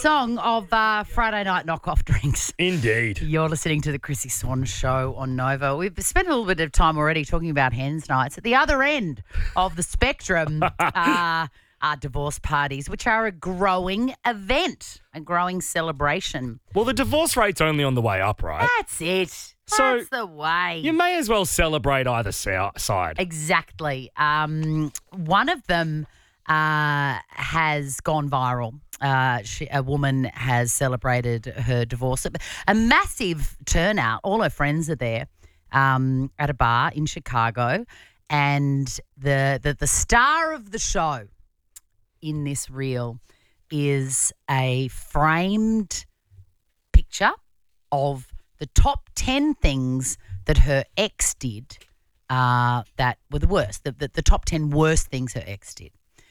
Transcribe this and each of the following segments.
song of Friday night knockoff drinks. Indeed. You're listening to the Chrissy Swan Show on Nova. We've spent a little bit of time already talking about hens nights. At the other end of the spectrum are divorce parties, which are a growing event, a growing celebration. Well, the divorce rate's only on the way up, right? That's it. So That's the way. You may as well celebrate either side. Exactly. One of them has gone viral. A woman has celebrated her divorce. A massive turnout. All her friends are there at a bar in Chicago. And the star of the show in this reel is a framed picture of the top 10 things that her ex did that were the worst, the top 10 worst things her ex did.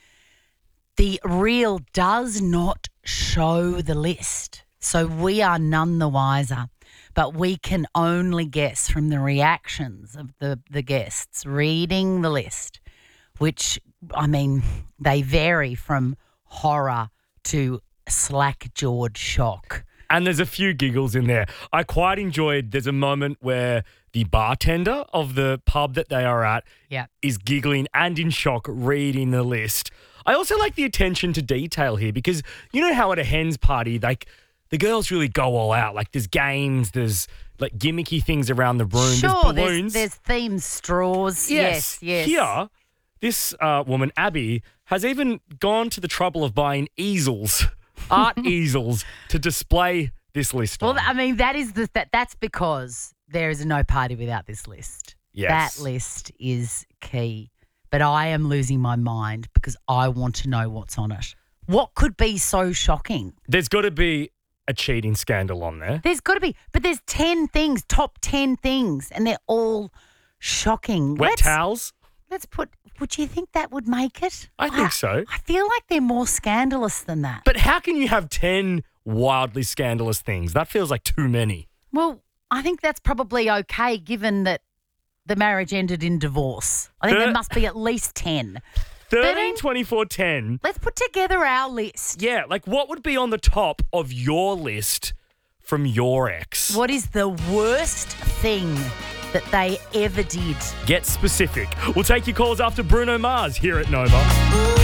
The reel does not show the list, so we are none the wiser, but we can only guess from the reactions of the guests reading the list, which, I mean, they vary from horror to slack-jawed shock. And there's a few giggles in there. I quite enjoyed, there's a moment where the bartender of the pub that they are at is giggling and in shock reading the list. I also like the attention to detail here because you know how at a hens party, like the girls really go all out. Like there's games, there's like gimmicky things around the room. Sure, there's balloons. There's themed straws. Yes. Here, this woman, Abby, has even gone to the trouble of buying easels, art easels, to display this list on. Well, I mean, that's because there is no party without this list. Yes. That list is key. But I am losing my mind because I want to know what's on it. What could be so shocking? There's got to be a cheating scandal on there. There's got to be. But there's 10 things, top 10 things, and they're all shocking. Wet towels? Would you think that would make it? I think so. I feel like they're more scandalous than that. But how can you have 10 wildly scandalous things? That feels like too many. Well, I think that's probably okay given that the marriage ended in divorce. I think there must be at least 10. 13, 24, 10. Let's put together our list. Yeah, like what would be on the top of your list from your ex? What is the worst thing that they ever did? Get specific. We'll take your calls after Bruno Mars here at Nova.